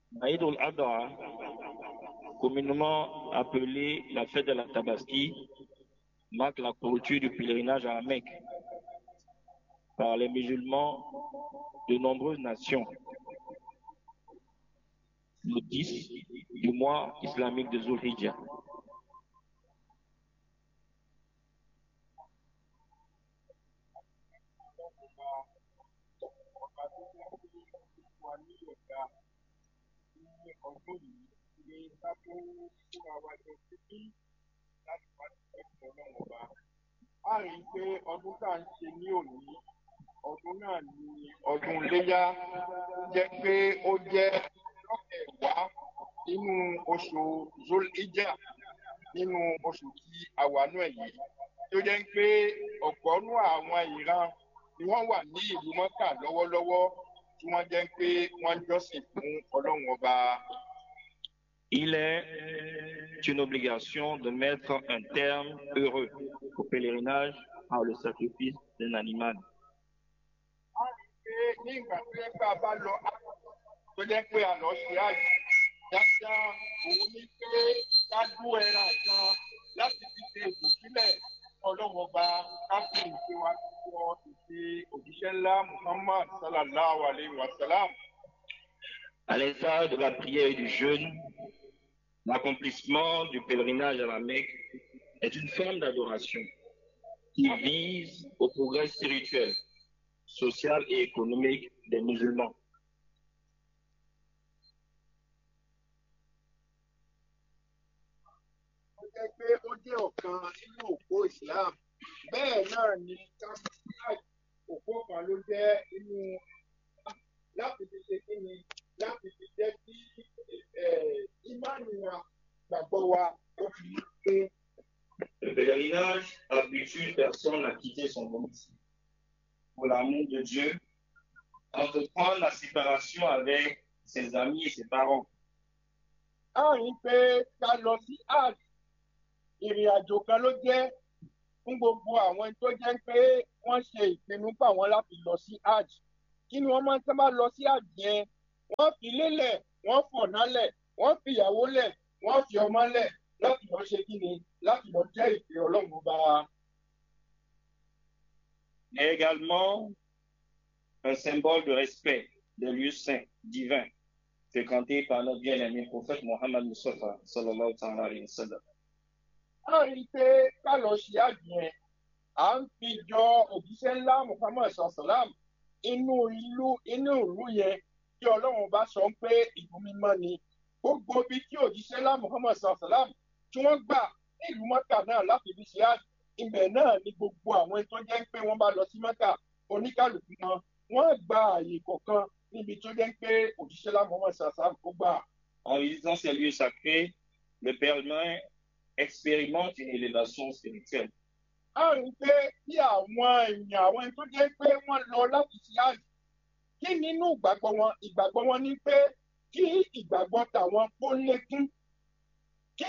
Aïd al-Adha, communément appelée la fête de la Tabaski, marque la clôture du pèlerinage à la Mecque par les musulmans de nombreuses nations, le 10 du mois islamique de Zulhijjah. A rí i pé ọdún tá à ń ṣe ní òní ọdún náà ni ọdún iléyá jẹ́ pé ó jẹ́ lọ́kẹ̀wá nínú oṣù Zulhijjah nínú oṣù tí a wà nú ẹ̀ yìí tó jẹ́ pé ọ̀pọ̀ nú àwọn ìran ni wọ́n wà ní ìlú Mọ́kà lọ́wọ́lọ́wọ́ tí wọ́n jẹ́ pé wọ́n jọ́sìn fún Ọlọ́run ọba. Il est une obligation de mettre un terme heureux au pèlerinage par le sacrifice d'un animal. A rí i pé ní ìgbà tó yẹ pé a bá lọ tó jẹ́ pé a lọ ṣe àjò dáadáa òun ní pé ká dú ẹran kan láti fi ṣe ìbùsílẹ̀ Ọlọ́run ọba ká fi ìṣe wa wọ ìṣe òjíṣẹ́ ńlá Muhammad sallallahu alayhi wa sallam. À l'instar de la prière et du jeûne, l'accomplissement du pèlerinage à la Mecque est une forme d'adoration qui vise au progrès spirituel, social et économique des musulmans. Ó jẹ́ pé ó jẹ́ ọ̀kan nínú òpó Islam bẹ́ẹ̀ náà ni káfíńtì òpó kan ló jẹ́ inú láti fi ṣe kí ni láti fi jẹ́ kí ìmánì wa gbàgbọ́ wa ó fi pé. Le pèlerinage habitue une personne à quitter son domicile pour l'amour de Dieu, entreprendre la séparation avec ses amis et ses parents. A rí i pé ká lọ sí hajj ìrìn àjò kan ló jẹ́ fún gbogbo àwọn tó jẹ́ pé wọ́n ṣe ìpinnu pa wọ́n láti lọ sí hajj. Kí ni wọ́n máa ń sábà lọ sí hajj yẹn? Wọ́n fi lélẹ̀, wọ́n fọ̀nà lẹ̀, wọ́n fi ìyàwó lẹ̀, wọ́n fi ọmọ lẹ̀ láti lọ ṣe kí ni láti lọ jẹ́ ìpè Ọlọ́run ọba. Il est également un symbole de respect des lieux saints, divins, fréquentés par notre bien-aimé prophète Mohammed Mustafa, sallallahu alayhi wa sallam. A rí i pé ká lọ ṣe hajj yẹn, à ń fi jọ òjíṣẹ́ ńlá Muhammad sallam inú ìlú yẹn tí Ọlọ́run bá sọ pé ìlú mímọ́ ni. Gbogbo ibi tí òjíṣẹ́ ńlá Muhammad sallam tí wọ́n gbà nílùú Mọ́kà náà láti fi ṣe hajj, ibẹ̀ náà ni gbogbo àwọn tó jẹ́ pé wọ́n bá lọ sí Mọ́kà oníkàlùkù wọn wọ́n gba àyè kọ̀ọ̀kan níbi tó jẹ́ pé òjíṣẹ́ ńlá Muhammad sallam kó gbà. En visitant ces lieux sacrés, le pèlerin expérimente une élévation spirituelle. A rí i pé bí àwọn tó jẹ́ pé wọ́n lọ láti ṣe hajj, kí nínú ìgbàgbọ́ wọn ni pé kí ìgbàgbọ́ tàwọn kó lékún, kí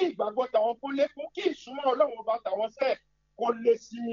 ìsúnmọ́ Ọlọ́run ọba tàwọn sẹ́ẹ̀ kó lé sí.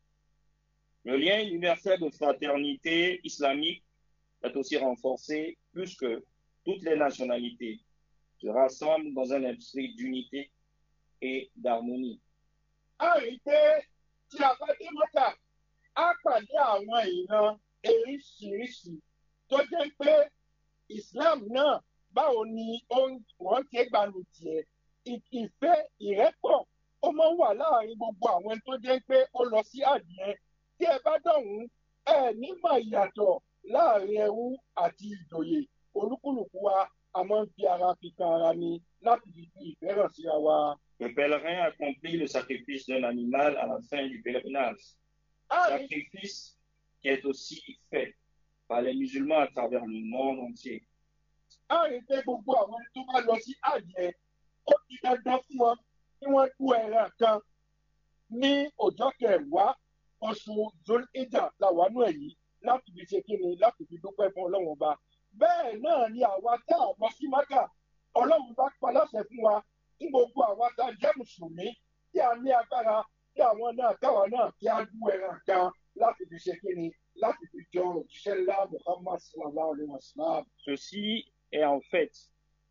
Le lien universel de fraternité islamique est aussi renforcé puisque toutes les nationalités se rassemblent dans un esprit d'unité et d'harmonie. A rí i pé tí a bá dé Mọ́kà, á pàdé àwọn ìran oríṣiríṣi tó jẹ́ pé Islam náà báwo ni wọ́n ti gbanu tiẹ̀. Ìfẹ́ ìrẹ́pọ̀ ó máa ń wà láàrin gbogbo àwọn tó jẹ́ pé ó lọ sí àdìẹ. Tí ẹ bá dọ̀hún nímọ̀ ìyàtọ̀ láàrin ẹrú àti ìjòyè olúkúlùkù wa a máa ń fi ara fi kan ara ni láti fi ìfẹ́ hàn síra wa. Le pèlerin accomplit le sacrifice d'un animal à la fin du pèlerinage. Sacrifice qui est aussi fait par les musulmans à travers le monde entier. A rí i pé gbogbo àwọn tó bá lọ sí àjẹ́ ó ti dandan fún wọn kí wọ́n dú ẹran kan ní ọjọ́ kẹwàá oṣù Zulhijjah làwánú ẹ̀ yìí láti fi ṣe kíni láti fi dúpẹ́ fún Ọlọ́run ọba. Bẹ́ẹ̀ náà ni àwa tá a lọ sí Mákà Ọlọ́run bá pa láṣẹ fún wa ní gbogbo àwa tá a jẹ́ mùsùlùmí tí a ní agbára tí àwọn náà káwa náà kí á dú ẹran kan láti fi ṣe kíni láti fi jọ òjíṣẹ́ ńlá Muhammad sallallahu alayhi wa sallam. Ceci est en fait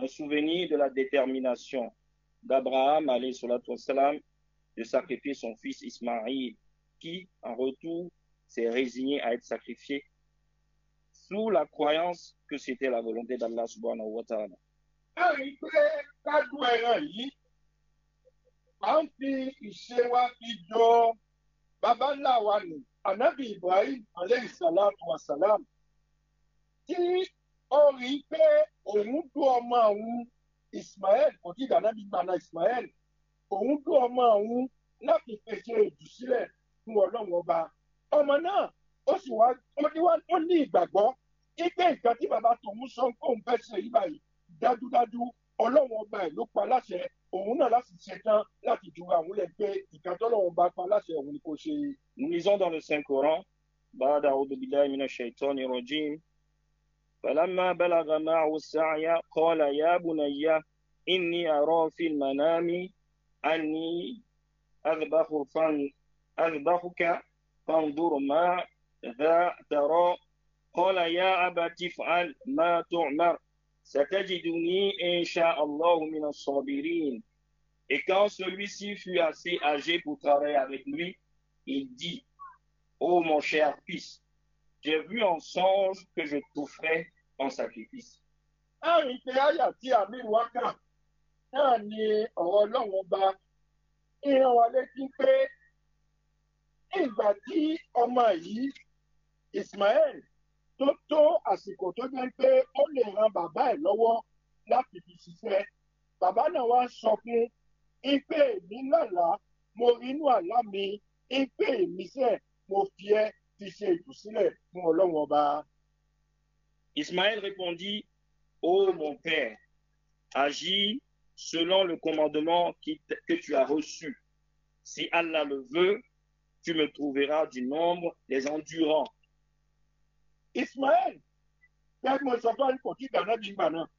un souvenir de la détermination d'Abraham, alayhi salatu wassalam, de sacrifier son fils Ismaïl, qui, en retour, s'est résigné à être sacrifié sous la croyance que c'était la volonté d'Allah subhanahu wa ta'ala. Baba ńlá wa ni Ànábì Ibrahim alayhi salatu wa salam tí ó rí i pé òun dún ọmọ òun Ismael kò tí ìdánábì gbaná Ismael òun dún ọmọ òun láti pèsè ìdúsílẹ̀ fún Ọlọ́run ọba ọmọ náà ó sì wá ó ní ìgbàgbọ́ pé nǹkan tí bàbá tòun sọ pé òun fẹ́ ṣe yìí báyìí dájúdájú Ọlọ́run ọba ẹ̀ ló pa láṣẹ òun náà láti ṣetán láti ju àwọn lẹ pé nǹkan tọ́lọ́run bá pa láṣẹ òun ni kò ṣe. Nous lisons dans le Saint-Coran, بعد أعوذ بالله من الشيطان الرجيم فلما بلغ معه السعي قال يا بني إني أرى في المنام أني أذبحك فانظر ماذا ترى قال يا أبت افعل ما تؤمر ستجدني إن شاء الله من الصابرين. Et quand celui-ci fut assez âgé pour travailler avec lui, il dit, ô mon cher fils, j'ai vu en songe que je t'offrais en sacrifice. Àrùn pé àyà tí àmì wákà náà ni ọ̀rọ̀ Ọlọ́run ọba ìran wa létí pé ìgbà tí ọmọ yìí Ismael tó àsìkò tó jẹ́ pé ó lè ran bàbá ẹ̀ lọ́wọ́ láti fi ṣiṣẹ́ bàbá náà wá sọ fún ipe èmi lálàá mo rí inú àlá mi ipe èmi sẹ́ mo fi ẹ́ ti ṣe ìtúsílẹ̀ fún Ọlọ́run ọba. Ismaël répondit, ô mon père, agis selon le commandement que tu as reçu. Si Allah le veut, tu me trouveras du nombre des endurants. Ismaël, gẹ́gẹ́ mo sọ fún kò tí dáná bí gbà náà,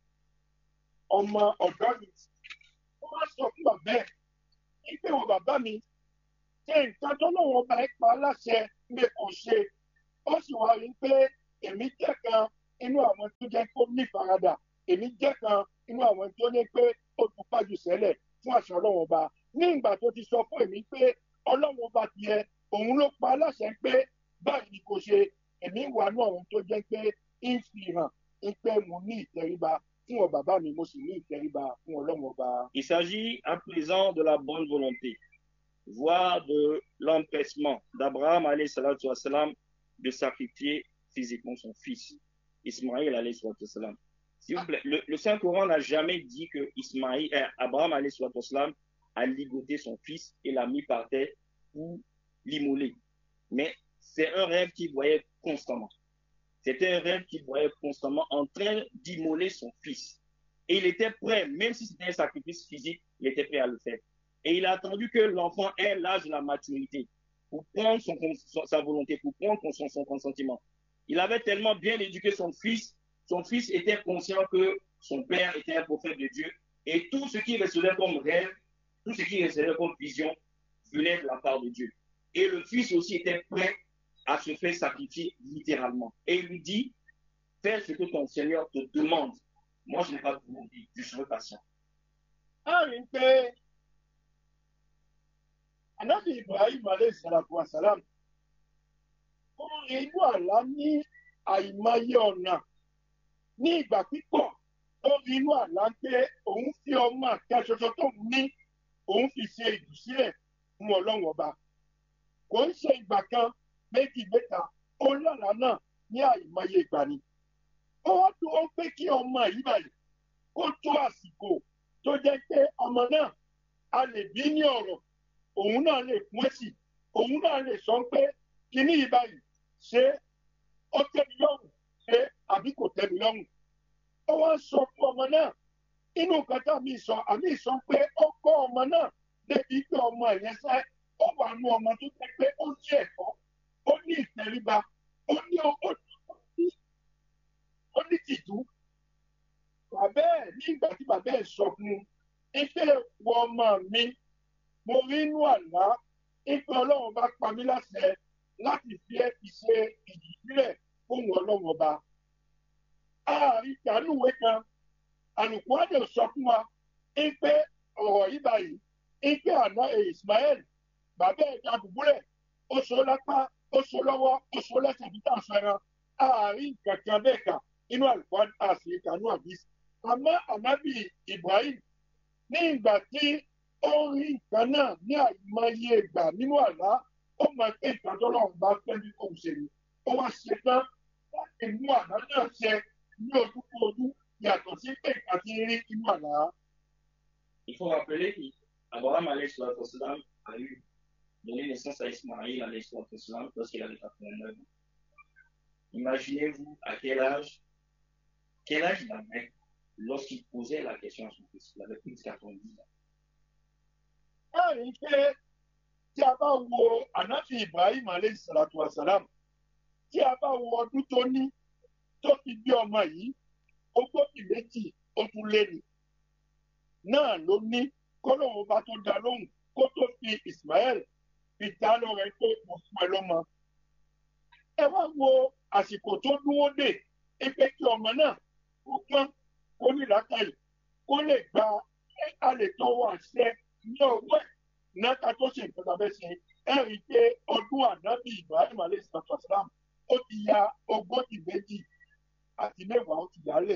ọmọ ọ̀dọ́ mi, ó wá sọ fún bàbá ẹ̀, ìpè wọ bàbá mi, ṣe nǹkan tó lọ́wọ́ ọba ẹ̀ pa láṣẹ mi kò ṣe, ó sì wá rí pé èmi jẹ́ kan inú àwọn tó jẹ́ kó ní ìfaradà, èmi jẹ́ kan inú àwọn tó ní pé ó tún pàjù sẹ́lẹ̀ fún àṣà Ọlọ́run ọba. Ní ìgbà tó ti sọ fún èmi pé Ọlọ́run ọba tiẹ̀, òun ló pa láṣẹ pé báyìí ni kò ṣe, èmi wà ní àwọn tó jẹ́ pé ń fi hàn pé mo ní ìtẹríba fún ọ bàbá mi, mo sì ní ìtẹríba fún Ọlọ́run ọba. Il s'agit à présent de la bonne volonté, voire de l'empressement d'Abraham alayhi salatu wassalam de sacrifier physiquement son fils, Ismaïl alayhi salatu wassalam. S'il vous plaît, le Saint-Coran n'a jamais dit que Abraham alayhi salatu wassalam a ligoté son fils et l'a mis par terre pour l'immoler. Mais c'est un rêve qu'il voyait constamment. C'était un rêve qu'il voyait constamment en train d'immoler son fils. Et il était prêt, même si c'était un sacrifice physique, il était prêt à le faire. Et il a attendu que l'enfant ait l'âge de la maturité pour prendre sa volonté, pour prendre son consentement. Il avait tellement bien éduqué son fils était conscient que son père était un prophète de Dieu. Et tout ce qui recevait comme rêve, tout ce qui recevait comme vision, venait de la part de Dieu. Et le fils aussi était prêt à se faire sacrifier littéralement. Et il lui dit, fais ce que ton Seigneur te demande. Moi, je n'ai pas de dire, je serai patient. Ànábì Ibrahim alayhi salatu wa salam, ó rí inú àlá ní àìmọye ọ̀nà ní ìgbà pípọ̀, ó rí inú àlá pé òun fi ọmọ àkẹ́ṣoṣo tó ní òun fi ṣe ìdúsílẹ̀ fún Ọlọ́run ọba. Kò ń ṣe ìgbà kan méjì mẹ́ta, ó lọ́la náà ní àìmọye ìgbà ni. Ó wá tó ó pé kí ọmọ yìí báyìí kó tó àsìkò tó jẹ́ pé ọmọ náà a lè bí ní ọ̀rọ̀, òun náà lè fún èsì, òun náà lè sọ pé kíní yìí báyìí ṣé ó tẹ́ mi lọ́rùn ṣé àbí kò tẹ́ mi lọ́rùn. Ó wá sọ fún ọmọ náà inú nǹkan tá àmì sọ pé ó kọ́ ọmọ náà débi pé ọmọ yẹn sẹ́ ó wà nú ọmọ tó jẹ́ pé ó ní ẹ̀kọ́, ó ní ìtẹríba, ó ní tìjú. Bàbá ẹ̀ nígbà tí bàbá ẹ̀ sọ fún un ipe wọ ọmọ mi, mo rí inú àlá ipe Ọlọ́run bá pa mí láṣẹ láti fi ẹ́ fi ṣe ìdílé fún Ọlọ́run ọba. Ààrí ìdánúwé kan àlùkùránì sọ fún wa pé ọ̀rọ̀ yìí báyìí pé àná Ismail bàbá ẹ̀ ta dùbúlẹ̀ ó so lápá ó so lọ́wọ́ ó so lẹ́sẹ̀ bí tá a fẹ́ràn àárín kankan bẹ́ẹ̀ kà inú àlùkùránì àti kanú àdìsí àmọ́ ànábì Ibrahim ní ìgbà tí ó rí nǹkan náà ní àìmọye ìgbà nínú àlá ó mọ pé ìtàjọ́lọ́run bá fẹ́ ní kò ṣe ni ó wá ṣe tán láti mú àlá náà ṣe ní ojúkóojú yàtọ̀ sí pé ìgbà tí rí inú àlá. Il faut rappeler qu'Abraham a eu donné naissance à Ismaïl lorsqu'il avait 89 ans. Imaginez-vous à quel âge il avait lorsqu'il posait la question à son fils. Il avait plus de 90 ans. Ẹ̀rí pé tí a bá wo ànábì Ibrahim alayhi salatu wa salam tí a bá wo ọdún tó ní tó fi bí ọmọ yìí ogójì méjì ó tún lé ní náà ló ní kọ́lọ́hún bá tó dá lóhùn kó tó fi Ismail fi dá lọ́rẹ pé mo fún ẹ lọ́mọ. Ẹ wá wo àsìkò tó dúró dè pé kí ọmọ náà ó pọ́n kó ní làákàyè kó lè gba a lè tọwọ́ àṣẹ ní ọwọ́ ẹ̀ náà ká tó ṣe nǹkan tàbí ṣe ẹ rí i pé ọdún ànábì Ibrahim alayhi salatu wa salam ó ti ya ogójì méjì àti mẹ́wàá ó ti yálẹ̀.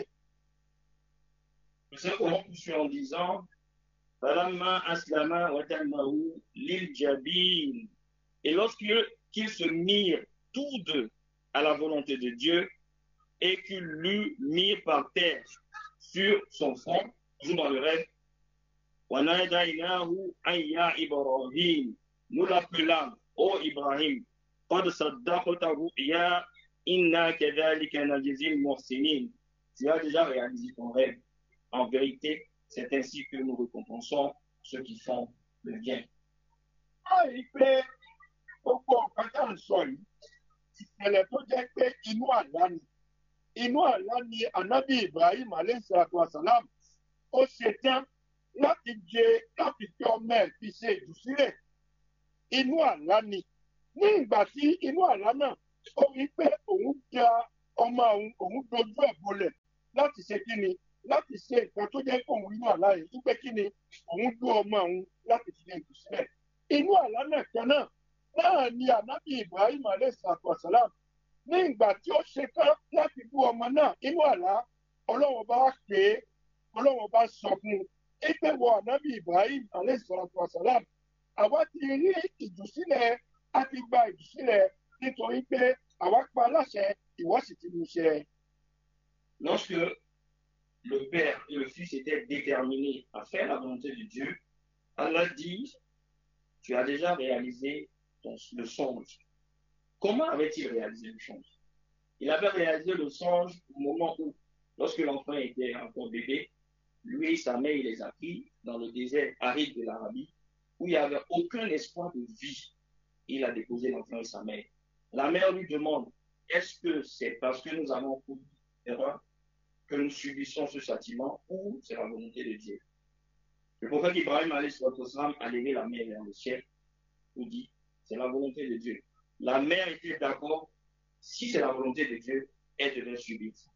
Nous avons poursuivi en disant Falamma aslama wa tammahu lil jabin. Et lorsqu'ils se mirent tous deux à la volonté de Dieu et qu'ils l'eurent mis par terre sur son front, toujours dans le rêve, وَنَادَيْنَاهُ أَنْ يَا إِبْرَاهِيمُ, nous l'appelâmes, ô Ibrahim, قَدْ صَدَّقْتَ الرُّؤْيَا إِنَّا كَذَلِكَ نَجْزِي الْمُحْسِنِينَ. Tu as déjà réalisé ton rêve. En vérité, c'est ainsi que nous récompensons ceux qui font le bien. Báyìí pé gbogbo nǹkan tá à ń sọ yìí, ìṣẹ̀lẹ̀ tó jẹ́ pé inú àlá ni ànábì Ibrahim alayhi salatu wa salam ó ṣe tán láti fi ọmọ ẹ̀ fi ṣe ìdúsílẹ̀. Inú àlá ni. Ní ìgbà tí inú àlá náà ó rí pé òun ja ọmọ òun dojú ẹ̀ bolẹ̀ láti ṣe kí ni láti ṣe nǹkan tó jẹ́ pé òun inú àlá yìí wípé kí ni òun dún ọmọ òun láti fi ṣe ìdúsílẹ̀. Inú àlá náà kan náà ni ànábì Ibrahim alayhi salatu wa salam ní ìgbà tí ó ṣe tán láti bú ọmọ náà inú àlá Ọlọ́run bá pè é Ọlọ́run bá sọ fún un pé wọ ànábì Ibrahim alayhi salatu wa salam àwa ti rí ìdúsílẹ̀ a ti gba ìdúsílẹ̀ nítorí pé àwa pa aláṣẹ ìwọ sì ti mú ṣẹ. Lorsque le père et le fils étaient déterminés à faire la volonté de Dieu, Allah dit, tu as déjà réalisé le songe. Comment avait-il réalisé le songe? Il avait réalisé le songe au moment où, lorsque l'enfant était encore bébé, lui et sa mère, il les a pris dans le désert aride de l'Arabie, où il n'y avait aucun espoir de vie. Il a déposé l'enfant et sa mère. La mère lui demande, est-ce que c'est parce que nous avons commis erreur que nous subissons ce châtiment ou c'est la volonté de Dieu? Le prophète Ibrahim a levé la main vers le ciel pour dire, c'est la volonté de Dieu. La mère était d'accord, si c'est la volonté de Dieu, elle devait subir ça.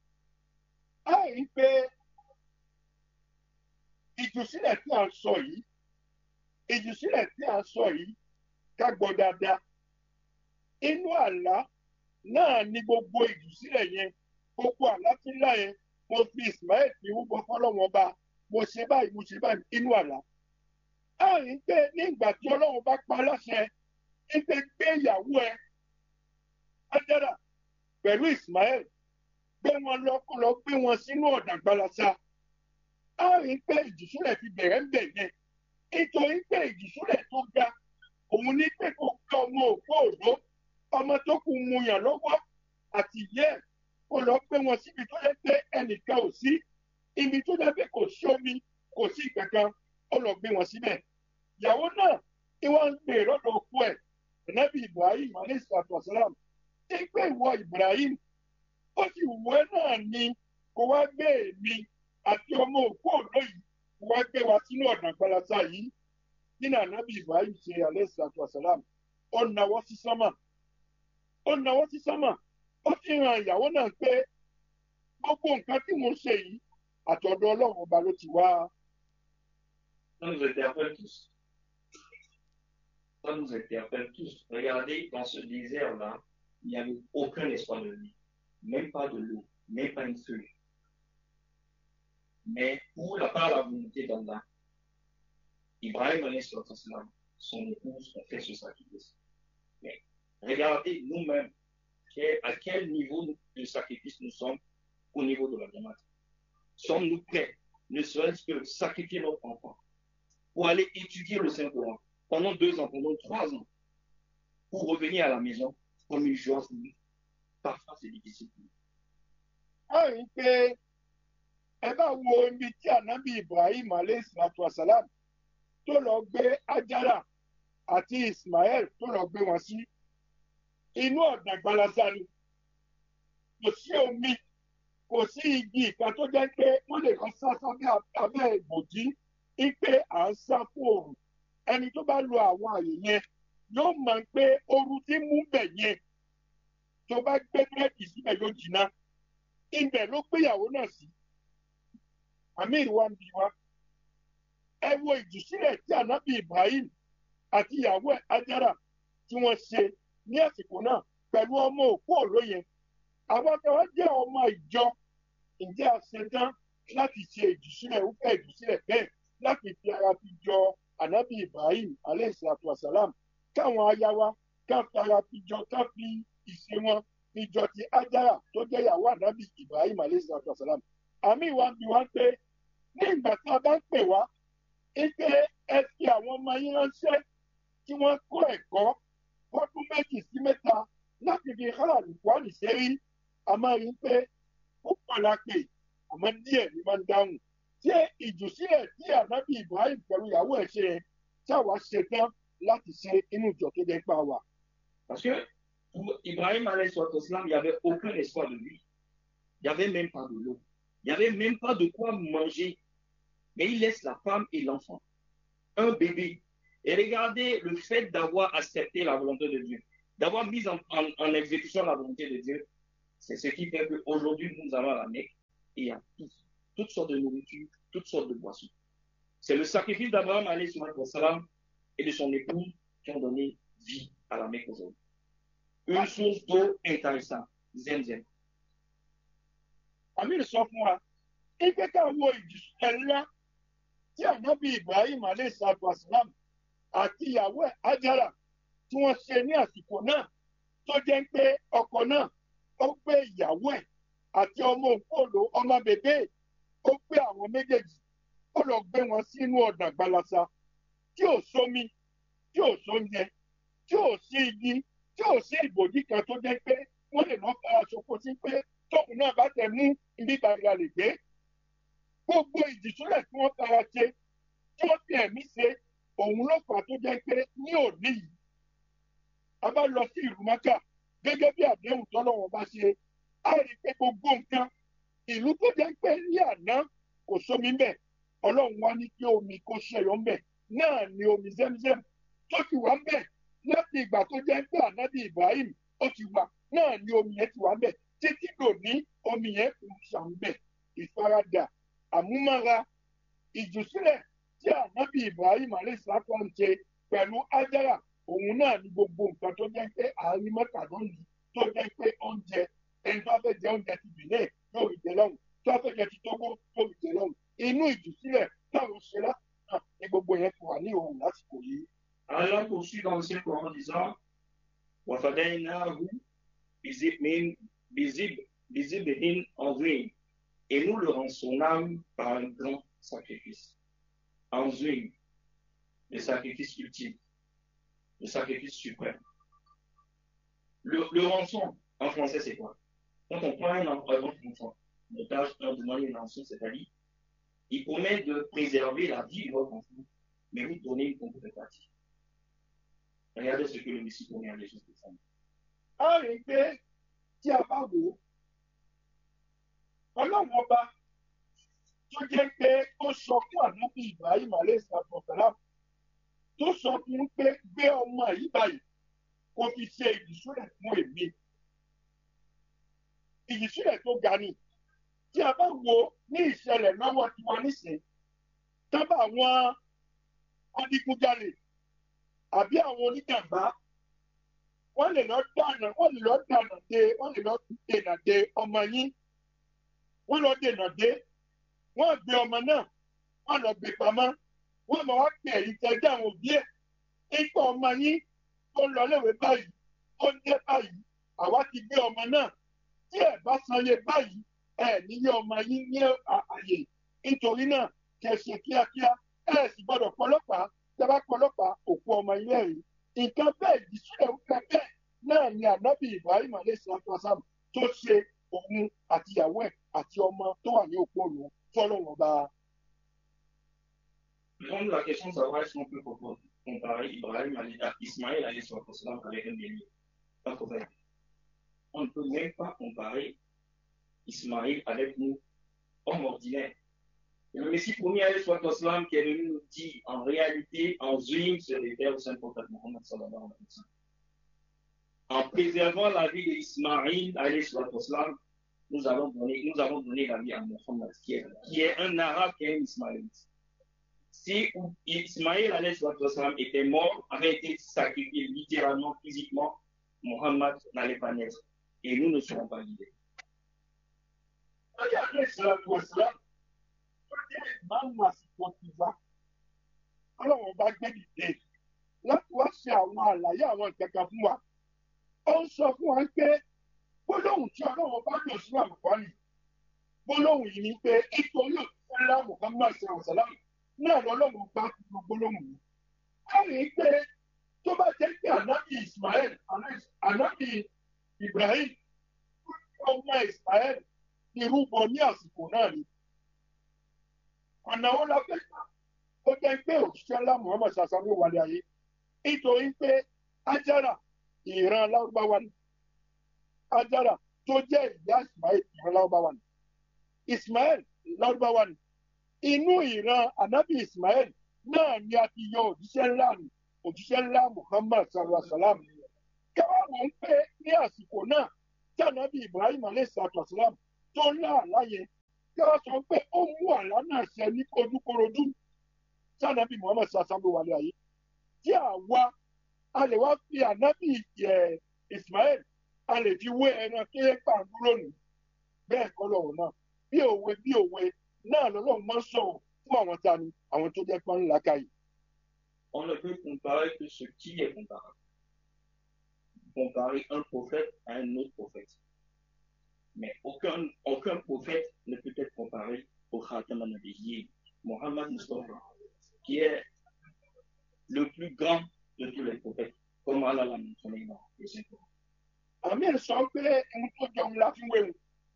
Ìdúsílẹ̀ tí a sọ yìí ká gbọ́ dáadáa. Inú àlá náà ni gbogbo ìdúsílẹ̀ yẹn, gbogbo àlá tí ńlá yẹn, mo fi Ismail fi rúbọ fọ́lọ́run ọba, mo ṣe báyìí inú àlá. A rí pé ní ìgbà tí Ọlọ́run bá pa láṣẹ, gbé ìyàwó ẹ, Ájárà, pẹ̀lú Ismail, gbé wọn lọ gbé wọn sínú ọ̀dà gbalasa. A rí pé ìdúsílẹ̀ fi bẹ̀rẹ̀ ń bẹ̀ yẹn. Nítorí pé ìdúsílẹ̀ tó ga, òun ní pé kó gbé ọmọ òpó òdó, ọmọ tó kù mu yàn lọ́wọ́ àti ìyẹ́ kó lọ gbé wọn síbi tó yẹ pé ẹnìkan ò sí, ibi tó yẹ pé kò sí omi, kò sí kankan, ó lọ gbé wọn síbẹ̀. Ìyàwó náà tí wọ́n ń gbé lọ́dọ̀ òkú ẹ̀, Ànábì Ibrahim alayhi salatu wa salam, tí pé ìwọ Ibrahim, ó sì wù ẹ́ náà ni kó wá gbé èmi àti ọmọ òkú òdó yìí, kó wá gbé wa sínú ọ̀dà gbalasa yìí. Nínú Ànábì Ibrahim ṣe alayhi salatu wa salam, ó nawọ́ sí sánmà. Ó ti ràn ìyàwó náà pé gbogbo nǹkan tí mo ṣe yìí, àtọ̀dọ̀ Ọlọ́run ọba ló ti wá. Ça nous interpelle tous. Ça nous interpelle tous. Regardez, dans ce désert-là, il n'y avait aucun espoir de vie. Même pas de l'eau, même pas une feuille. Mais par la volonté d'Allah, Ibrahim alayhi salam, son épouse, ont fait ce sacrifice. Mais regardez nous-mêmes à quel niveau de sacrifice nous sommes au niveau de la demande. Sommes-nous prêts, ne serait-ce que sacrifier notre enfant pour aller étudier le Saint-Coran pendant 2 ans, pendant 3 ans, pour revenir à la maison comme une joie pour nous? Parfois, c'est difficile. a rí i pé ẹ bá wo ibi tí ànábì Ibrahim alayhi salatu wasalam tó lọ gbé Ájárà àti Ismael tó lọ gbé wọn sí inú ọ̀dàn gbalasa ni kò sí omi kò sí igi ìka tó jẹ́ pé wọ́n lè kàn sá sábẹ́ abẹ́ ìbòjí ipe à ń sá fún oòrùn ẹni tó bá lo àwọn àyè yẹn yóò mọ̀ pé ooru tí mú bẹ̀ yẹn tó bá gbé búrẹ́dì síbẹ̀ yóò jìnnà ibẹ̀ ló gbéyàwó náà sí. Amir wa ń bi wá ẹ wo ìjùsílẹ̀ tí ànábì Ibrahim àti ìyàwó ẹ̀ Ájárà tí wọ́n ṣe ní àsìkò náà pẹ̀lú ọmọ òkú ọ̀rọ̀ yẹn. Àwọn akẹ́wà jẹ́ ọmọ ìjọ ǹjẹ́ a ṣe tán láti ṣe ìjùsílẹ̀ òfẹ́ ìjùsílẹ̀ bẹ́ẹ̀ láti fi ara fi jọ ànábì Ibrahim alayhi salatu wasalam káwọn aya wa ká fara fi jọ ká fi ìṣe wọn fi jọ ti Ájárà tó jẹ́ ìyàwó ànábì Ibrahim alayhi salatu wasalam. Àmì ìwà ń bi wá pé ní ìgbà tí a bá ń pè wá ike ẹ fi àwọn ọmọ yín ránṣẹ́ tí wọ́n kọ́ ẹ̀kọ́ fọ́dún 2 sí 3 láti fi hàn àlùkùránì sérí a máa rí pé ó pàlà pé àmọ́ díẹ̀ ni máa ń dáhùn. Ṣé ìjùsílẹ̀ tí ànábì Ibrahim pẹ̀lú ìyàwó ẹ̀ ṣe yẹn ṣáwa ṣe tán láti ṣe inú ìjọ tó jẹ́ pa wà? Parce que pour Ibrahim alayhi salam, il n'y avait aucun espoir de vie. Il n'y avait même pas de l'eau. Il n'y avait même pas de quoi manger. Mais il laisse la femme et l'enfant, un bébé. Et regardez le fait d'avoir accepté la volonté de Dieu, d'avoir mis en exécution la volonté de Dieu, c'est ce qui fait qu'aujourd'hui, nous allons à la Mecque et il y a toutes sortes de nourriture, toutes sortes de boissons. C'est le sacrifice d'Abraham alayhi salam et de son épouse qui ont donné vie à la Mecque aujourd'hui. Une source d'eau intéressante, Zemzem. Amir sọ fún wa ipe káwọn ìjùsílẹ̀ ńlá tí ànábì Ibrahim alayhi salatu wasalam àti ìyàwó ẹ̀ Ájárà tí wọ́n ṣe ní àsìkò náà tó jẹ́ pé ọkọ náà ó gbé ìyàwó ẹ̀ àti ọmọ òkúòlò ọmọ bèbè ó gbé àwọn méjèèjì ó lọ gbé wọn sínú ọ̀dàn gbalasa tí ò sómi tí ò sóúnjẹ tí ò sí igi tí ò sí ìbòjì kan tó jẹ́ pé wọ́n lè lọ fara ṣoko sí pé tóun náà bá tẹ̀ mú ibi gbàgbà lè gbé. Gbogbo ìjìsúlẹ̀ tí wọ́n fara ṣe tí wọ́n fi ẹ̀mí ṣe òun ló fà tó jẹ́ pé ní òní yìí a bá lọ sí ìlú Mákà gẹ́gẹ́ bí àdéhùn tọ́lọ́wọ́n bá ṣe á rí i pé gbogbo nǹkan ìlú tó jẹ́ pé ní àná kò sómi ńbẹ̀ Ọlọ́run wá ní kí omi kó ṣẹyọ ńbẹ̀ náà ni omi Zemzem tó ti wà ńbẹ̀ láti ìgbà tó jẹ́ pé ànábì Ibrahim ó ti wà náà ni omi yẹn ti wà ńbẹ̀ títí dòní omi yẹn kò ṣàǹbẹ̀ ìfaradà àmúmára ìjùsílẹ̀ tí ànábì Ibrahim alayhi salatu ń ṣe pẹ̀lú Ájárà òun náà ni gbogbo nǹkan tó jẹ́ pé àárín Mẹ́kà lónìí tó jẹ́ pé oúnjẹ ẹni tó fẹ́ jẹ oúnjẹ ti Benin yóò rí jẹ lọ́hùn tó fẹ́ jẹ ti Tógó yóò rí jẹ lọ́hùn inú ìjùsílẹ̀ táwọn ṣe láti náà ni gbogbo yẹn ti wà ní òun lásìkò yìí. Allah poursuit dans le Saint-Coran en disant وَفَدَيْنَاهُ بِذِبْحٍ عَظِيمٍ. Et nous le rançonnâmes par un grand sacrifice. Anzuim, le sacrifice ultime, le sacrifice suprême. Le rançon, en français, c'est quoi? Quand on prend un enfant, un otage, on demande une rançon, c'est-à-dire, il promet de préserver la vie de votre enfant, mais vous donnez une contrepartie. Regardez ce que le Messie promet à Jésus de ça. A rí i pé tí a bá wò ó Ọlọ́run ọba tó jẹ́ pé ó sọ fún ànábì Ibrahim alayhi salatu wasalam tó sọ fún pé gbé ọmọ yìí báyìí kó fi ṣe ìjìsúlẹ̀ fún èmi ìjìsúlẹ̀ tó ga ni tí a bá wo ní ìṣẹ̀lẹ̀ lọ́wọ́ tiwa nísìnyí tábà àwọn adigunjalè àbí àwọn oníjàmbá wọ́n lè lọ dènà de ọmọ yín wọ́n lọ dènà de wọ́n gbé ọmọ náà wọ́n lọ gbé pamọ́ wọ́n máa wá pè é ìtẹ́jú àwọn òbí ẹ̀ nípa ọmọ yín tó ń lọ léwe báyìí tó ń dé báyìí àwa ti gbé ọmọ náà tí ẹ bá sanye báyìí ẹ níyẹ ọmọ yín ní àyè nítorí náà kẹsẹ kíákíá ẹ sì gbọ́dọ̀ pọlọ́pàá tẹ́bá pọlọ́pàá òkú ọmọ ilé ẹ̀rí nǹkan bẹ́ẹ̀ ìdísílẹ̀ nǹkan bẹ́ẹ̀ náà ni ànábì Ibrahim alayhisalaam tó ṣe òun àtìyàwó ẹ̀ àti ọmọ tó wà ní òkú òun fọlọ́wọ́n bá. Donc la question de savoir si on peut comparer Ismaël alayhisalaam avec un bélier. Pas correct. On ne peut même pas comparer Ismaël avec nous, homme ordinaire. Et le Messie premier alayhisalaam qui est venu nous dire en réalité, en zoom, se réfère au Saint-Prophète Mohammed sallallahu alayhi wa sallam. En préservant la vie d'Ismaïl alayhisalaam, nous avons donné la vie à Mohammed, qui est un arabe, qui est un ismaélite. Si Ismaël alayhisalaam était mort, avait été sacrifié littéralement, physiquement, Mohammed n'allait pas naître. Et nous ne serons pas guidés. Alors on va méditer. Là, tu vois, c'est àwọn àlàyé àwọn ìkẹkẹ fún wa. Ó ń sọ fún wa pé gbólóhùn tí Ọlọ́run bá lò sí àlùkọ́ni. Gbólóhùn yìí ni pé nítorí òṣìṣẹ́ ńlá Muhammad sallam náà lọ́lọ́run bá gbogbo gbólóhùn yìí. A rí i pé tó bá jẹ́ pé ànábì Ismail, ànábì Ibrahim, ọmọ Ismail irúbọ ní àsìkò náà ni. Ọ̀nà wo la fẹ́ gbà? Ó jẹ́ pé òṣìṣẹ́ ńlá Muhammad sallam ló wálé ayé. Nítorí pé Ájára ìran Lárúbáwá ni. Ájára tó jẹ́ ìyá Ismail ìran Lárúbáwá ni. Ismail Lárúbáwá ni. Inú ìran ànábì Ismail náà ni a ti yọ òjíṣẹ́ ńlá Muhammad sallallahu alaihi wasallam. Káwá wọ́n ń pé ní àsìkò náà tí ànábì Ibrahim alayhi salam tó lá àlá yẹn káwá sọ pé ó mú àlá náà ṣẹ ní ojúkorojú tí ànábì Muhammad sallallahu alaihi wasallam wà ní ayé. Tí àwa a lè wá fi ànábì Ismail a lè fi wé ẹran tó yẹ pàǹdúró nù bẹ́ẹ̀ kọ́ lọ́rọ̀ náà bí òwe náà lọ́lọ́run máa ń sọ̀rọ̀ fún àwọn tani àwọn tó jẹ́ pọ́n ńlá káyì. On ne peut comparer que ce qui est comparable. Comparer un prophète à un autre prophète. Mais aucun prophète ne peut être comparé au Khatam al-Nabiyyin, Mohammed Mustafa, qui est le plus grand de tous les prophètes, comme Allah l'a mentionné dans les Saint-Coran. Àmì sọ pé ẹni tó jọun la fi wéwu.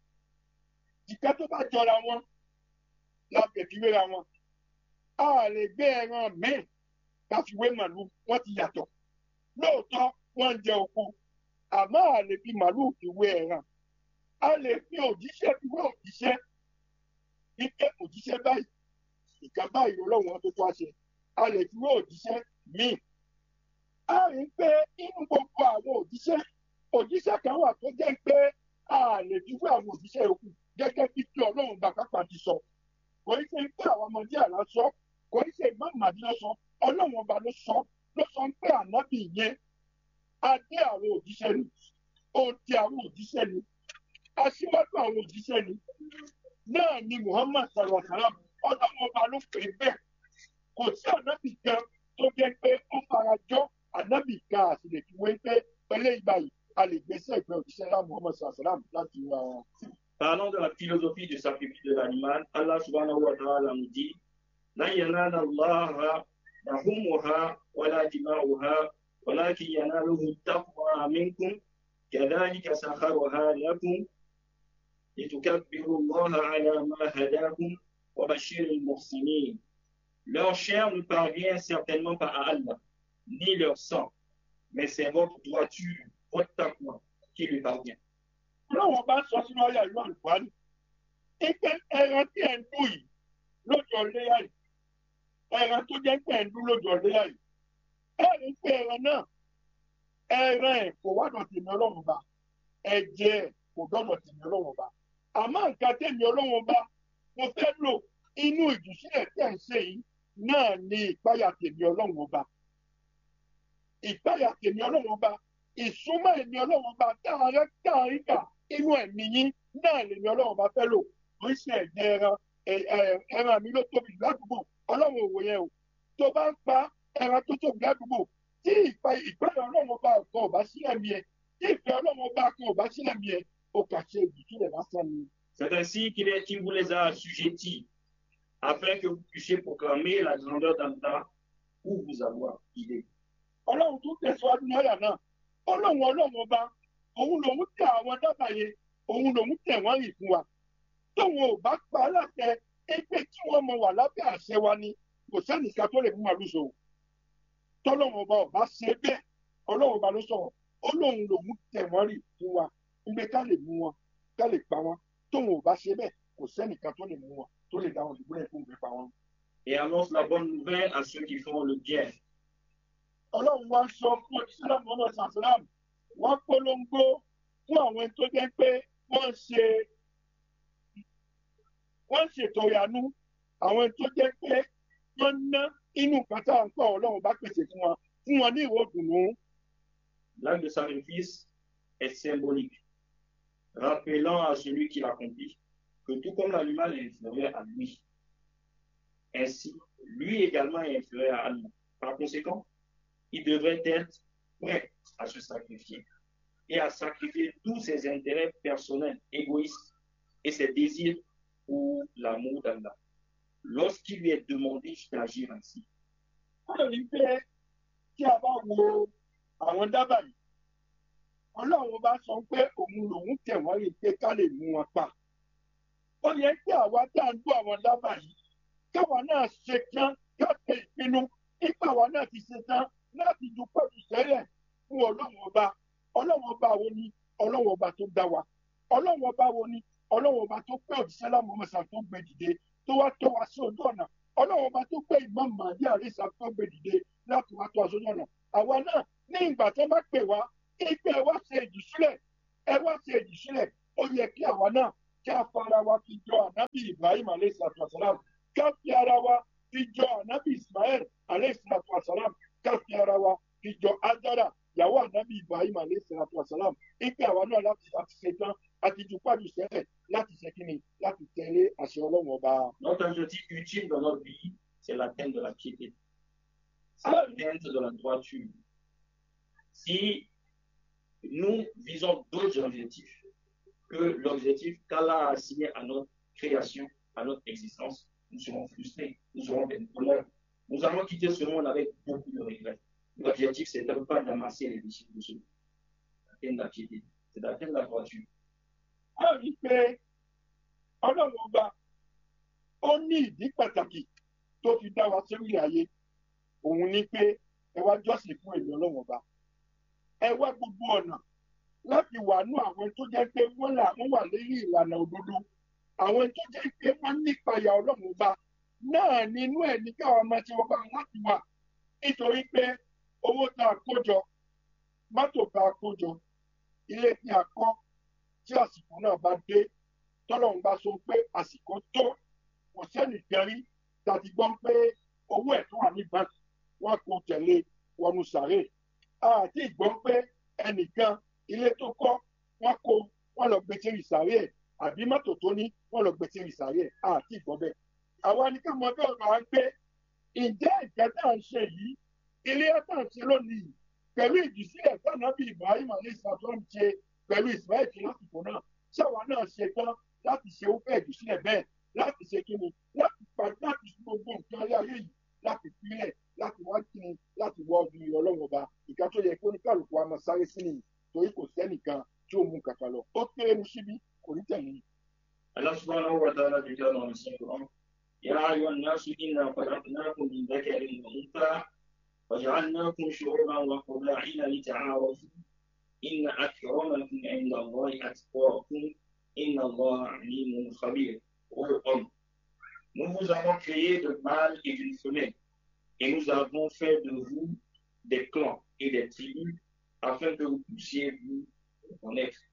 Ìka tó bá jọra wọn lábẹ́ fi wéra wọn. A lè gbé ẹran mẹ́rin ká fi wé màlúù wọ́n ti yàtọ̀. Lóòótọ́ wọ́n ń jẹ oko. Àmọ́ a lè fi màlúù fi wé ẹran. A lè fi òjíṣẹ́ fi wé òjíṣẹ́. Ike òjíṣẹ́ báyìí. Ìka báyìí lọ́wọ́ tó tó àṣẹ. A lè fi wé òjíṣẹ́ míì. A rí pé inú gbogbo àwọn òjíṣẹ́ kan wà tó jẹ́ pé a lè fi wé àwọn òjíṣẹ́ yòókù gẹ́gẹ́ bí tí Ọlọ́run bàkápá ti sọ. Kò í ṣe pé àwọn ọmọdé àlá sọ, kò í ṣe Imam Mahdi ló sọ, Ọlọ́run ọba ló sọ pé ànábì yẹn adé àwọn òjíṣẹ́ ni, òde àwọn òjíṣẹ́ ni, aṣíwájú àwọn òjíṣẹ́ ni. Náà ni Muhammad sallallahu alaihi wasallam, Ọlọ́run ọba ló pè é bẹ́ẹ̀. Kò sí ànábì kan tó jẹ́ pé ó farajọ́ ànábì kan àti lè fi wé pé pẹ̀lẹ́ ìgbà yìí a lè gbèsè ìgbẹ́ òjíṣẹ́ lá Muhammad sallallahu alaihi wasallam láti wá. Parlons de la philosophie du sacrifice de l'animal. Allah subhanahu wa ta'ala nous dit La yanala Allah lahumuha wa la dima'uha walakin yanaluhu taqwa minkum kadhalika sakharuha lakum litukabbiru Allah ala ma hadakum wa bashiril muhsinin. Leur chair ne parvient certainement pas à Allah, ni leur sang, mais c'est votre droiture, votre taqwa qui lui parvient. Ọlọ́run bá sọ sínú ọyà ìlú àlùfáàní. Ipe ẹran tí ẹ̀ ń dùn yìí lójú ọ̀léyà yìí. Ẹran tó jẹ́ pé ẹ̀ ń dùn lójú ọ̀léyà yìí. Ẹ rí pé ẹran náà, ẹran ẹ̀ kò wá dọ̀tí ní Ọlọ́run bá. Ẹ̀jẹ̀ ẹ̀ kò dọ̀tí ní Ọlọ́run bá. àmọ́ nǹkan tèmi ọlọ́run ọba mo fẹ́ lò inú ìjùsílẹ̀ tẹ̀ ń ṣe yìí náà ni ìpáyà tèmi ọlọ́run ọba. Ìpáyà tèmi ọlọ́run ọba, ìsúnmọ́ èmi ọlọ́run ọba táàrí kà inú ẹ̀mí yín náà lèmi ọlọ́run ọba fẹ́ lò. Oríṣi ẹ̀jẹ̀ ẹran mi ló tóbi ládùúgbò, ọlọ́run òwò yẹn o. Tó bá ń pa ẹran tó tóbi ládùúgbò, tí ìpáyà ọlọ́run ọba kan ò bá sílẹ̀ mi ẹ̀, tí ìfẹ́ ọlọ́run ọba kan ò bá sílẹ̀ mi ẹ̀, ó kà ṣe ìdíjúlẹ̀ lásán ni. C'est ainsi qu'il vous les a assujettis, afin que vous puissiez proclamer la grandeur d'Allah ou vous avoir guidé. Ọlọ́run tún tẹ̀síwájú náírà náà. Ọlọ́run ọba, òun lòun tẹ àwọn dábàá yẹn, òun lòun tẹ̀ wọ́n rìn fún wa. Tóun ò bá pa á láṣẹ pé kí wọ́n mọ wà lábẹ́ àṣẹ wa ni kò sẹ́nìkan tó lè mú màlúù sòwò. Tọ́lọ́run ọba ò bá ṣe bẹ́ẹ̀, ọlọ́run ọba ló sọ̀rọ̀. Ọlọ́run lòun tẹ̀ wọ́n rìn fún wa. Nígbà ká lè mú wọn, ká lè pa wọn. Tóun ò bá ṣe bẹ́ẹ̀, kò sẹ́nìkan tó lè mú wọn, tó lè dá wọn dùbúlẹ̀ fún ìgbé pa wọn. Et annonce la bonne nouvelle à ceux qui font le bien. Ọlọ́run wá sọ fún òṣìṣẹ́ Muhammad sallam, wọ́n polongo fún àwọn tó jẹ́ pé wọ́n ṣètò ìyanu, àwọn tó jẹ́ pé wọ́n ná inú kàtà nǹkan Ọlọ́run bá pèsè fún wọn ní ìwọ dùnú. L'acte de sacrifice est symbolique, rappelant à celui qui l'accomplit que tout comme l'animal est inférieur à lui, ainsi, lui également est inférieur à Allah. Par conséquent, il devrait être prêt à se sacrifier et à sacrifier tous ses intérêts personnels, égoïstes et ses désirs pour l'amour d'Allah. Lorsqu'il lui est demandé d'agir ainsi. Ọlọ́run bá sọ pé òun lòun tẹ̀ wọ́n rí pé ká lè mú wọn pa. Ó yẹ kí àwa tá à ń gbọ́ àwọn dábàá yìí káwa náà ṣe tán ká ṣe ìpinnu nípa àwa náà ti ṣe tán láti ju pẹ̀lú sẹ́lẹ̀ fún ọlọ́run ọba. Ọlọ́run ọba wo ni ọlọ́run ọba tó dá wa? Ọlọ́run ọba wo ni ọlọ́run ọba tó pé òjíṣẹ́ lámọ̀ọ́mọ́sà tó gbé dìde tó wá tó wa sí ojú ọ̀nà? Ọlọ́run ọba tó pé Imam Mahdi àríṣà tó gbé dìde láti wá tó wa sójú ọ̀nà. Àwa náà ní ìgbà tó bá pè wá ẹ wá ṣe ìjìsílẹ̀, ó yẹ kí àwa náà kí a fara wa fi jọ ànábì Ibrahim alayhi salatu wasalam, ká fi ara wa fi jọ ànábì Ismail alayhi salatu wasalam, ká fi ara wa fi jọ Ájára ìyàwó ànábì Ibrahim alayhi salatu wasalam. Ìpè àwa náà láti ṣe tán àti ju pàdù sẹ́lẹ̀ láti ṣe kíni láti tẹ̀lé àṣẹ Ọlọ́run ọba. Notre objectif ultime dans notre vie, c'est l'atteinte de la piété. C'est l'atteinte de la droiture. Si nous visons d'autres objectifs que l'objectif qu'Allah a assigné à notre création, à notre existence, nous serons frustrés, nous serons des douleurs. Nous allons quitter ce monde avec beaucoup de regrets. L'objectif, c'est de ne pas d'amasser les déchets de ce monde. D'atteindre la piété, c'est d'atteindre la droiture. Ọlọ́run ọba ó ní ìdí pàtàkì tó fi dá wa sórí ayé. Òun ní pé ẹ wá jọ́sìn fún èmi Ọlọ́run ọba. Ẹ wá gbogbo ọ̀nà láti wà nú àwọn tó jẹ́ pé wọ́n wà lórí ìlànà òdodo. Àwọn tó jẹ́ pé wọ́n nípayà Ọlọ́run ọba náà nínú ẹ̀ ní káwọn ọmọ tí wọ́n bá láti wà. Nítorí pé owó tá a kó jọ, mọ́tò tá a kó jọ, ilé tí a kọ́ tí àsìkò náà bá dé, tọ́lọ́run bá sọ pé àsìkò tó, kò sẹ́nìkan rí tàbí gbọ́n pé owó ẹ̀ tó wà ní báńkì wọ́n kó tẹ̀lé wọnú sàárè. Àti ìgbọ́n pé ẹnìkan ilé tó kọ́ wọ́n lọ gbé tíri sàárè ẹ̀ àbí mọ́tò tó ní wọ́n lọ gbé tíri sàárè ẹ̀. Àti ìgbọ́n bẹ́ẹ̀. Àwa ní ká mọ bí ọ̀rọ̀ à ń gbé ǹjẹ́ ìjẹ́ tá à ń ṣe yìí ilé ẹ̀ tá à ń ṣe lónìí pẹ̀lú ìjùsílẹ̀ tánàbí Ibrahim alayhi salatu ṣe pẹ̀lú Ismail lásìkò náà ṣáwa náà ṣe tán láti ṣe ó fẹ́ ìjùsílẹ̀ bẹ́ẹ̀ láti ṣe kíni láti pàdé láti gbogbo nǹkan ayé yìí láti pínlẹ̀ láti wá kíni láti wọ ọdún Ọlọ́run ọba ìka tó yẹ kó ní kálukú wa máa sáré sí nìyí torí kò sẹ́nìkan tí ó mú kàkà lọ ó kéré ní síbí kò ní tẹ̀yìn. Allah subhanahu wa ta'ala dit dans le Saint-Coran, Ya ayyuhan nasu inna khalaqnakum min dhakarin wa untha وجعلناكم شعوبا وقبائل لتعارفوا إن أكرمكم عند الله أتقاكم إن الله عليم خبير. Ô homme, nous vous avons créé de mâles et d'une femelle, et nous avons fait de vous des clans et des tribus, afin que vous puissiez vous connaître.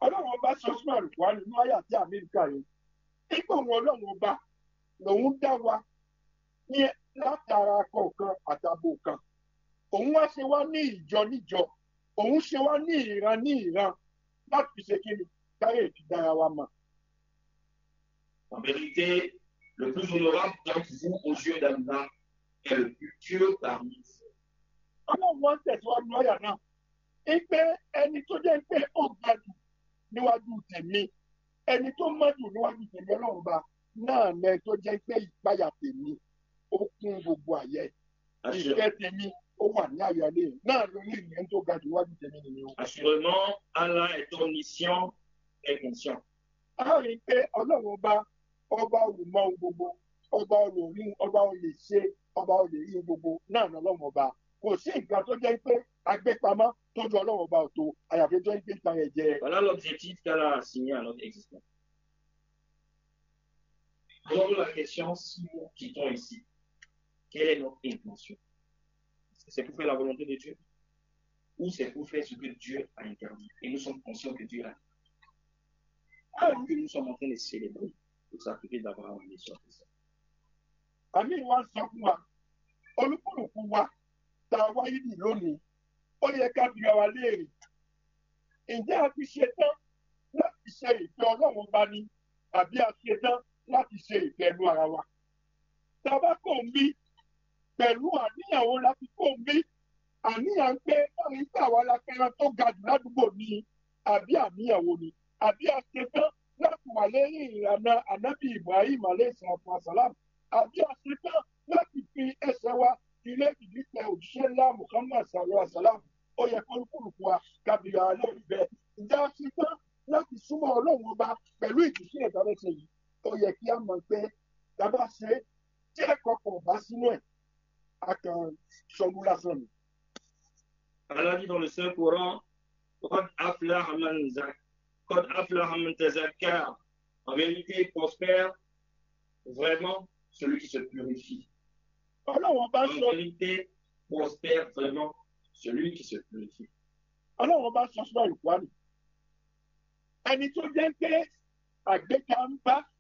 ọlọ́run ọba sọ sínú àlùkò nínú àyà tí Amẹ́ríkà yìí nígbà wọn ọlọ́run ọba lòun dá wa ní látara kọ̀ọ̀kan àtàbò kan òun wá ṣe wá ní ìjọ níjọ òun ṣe wá ní ìran láti ṣe kí ni káyé ti dára wa mọ̀. En vérité, le plus honorable d'entre vous aux yeux d'Allah est le plus pieux parmi vous. Ọlọ́run wọn tẹ̀síwájú lọ́yà náà pé ẹni tó jẹ́ pé ó ga jù níwájú tèmi ẹni tó mọ́ jù níwájú tèmi ọlọ́run bá náà lẹ tó jẹ́ pé ìpayà tèmi ó kún gbogbo àyè ìfẹ́ tèmi ó wà ní àyàlé náà lórí ìyẹn tó ga jù níwájú tèmi nìyẹn. Assurément, Allah est omniscient et conscient. A rí i pé ọlọ́run ọba olùmọ̀ ohun gbogbo ọba olórí ọba olè ṣe ọba olè rí gbogbo náà lọ́lọ́run ọba kò sí nǹkan tó jẹ́ pé agbépamọ́ tó ju ọlọ́run ọba ọ̀tọ̀ àyàfi tó ń gbé ìtàn ẹ̀ jẹ. Voilà l'objectif qu'Allah a assigné à notre existence. Posons la question si nous quittons ici, quelle est notre intention? Est-ce que c'est pour faire la volonté de Dieu ou c'est pour faire ce que Dieu a interdit? Et nous sommes conscients que Dieu a interdit. Alors que nous sommes en train de célébrer le sacrifice d'Abraham et sur ça. Àmì wa sọ fún wa olúkúlùkù wa tá a wáyé nì lónìí ó yẹ ká bi ara léèrè ǹjẹ́ a ti ṣe tán láti ṣe ìfẹ́ ọlọ́run bá ní àbí a ṣe tán láti ṣe ìfẹ́ ẹnu ara wa. Tá a bá kò ń bí pẹ̀lú àníyàn wo láti kò ń bí àníyàn pé báyìí pé àwa la fẹ́ràn tó ga jù ládùúgbò ní àbí àníyàn wo ni àbí a ṣe tán láti wà lẹ́yìn ìlànà ànábì Ibrahim alayhi salatu wa salam àbí a ṣe tán láti fi ẹsẹ̀ wa ilé ìdílé òjíṣẹ́ ńlá Muhammad sallallahu alaihi wa sallam ó yẹ kó lùkùlùkù wa kábíyà alẹ́ ìbẹ́ ǹjẹ́ a ṣe tán láti súnmọ́ ọlọ́run ọba pẹ̀lú ìdíṣẹ́ ìdárẹ́sẹ̀ yìí ó yẹ kí a mọ̀ pé dábàá ṣe tí ẹ̀kọ́ kan bá sínú ẹ̀ a kàn sọmú lásán ni. Allah dit dans le Saint-Coran, Qad aflaha man tazakka. En vérité, prospère vraiment celui qui se purifie. En vérité, prospère vraiment celui qui se purifie. Ọlọ́run bá sọ sọ́ọ̀ ìwádìí. Ẹni tó jẹ́ pé àgbéga ń bá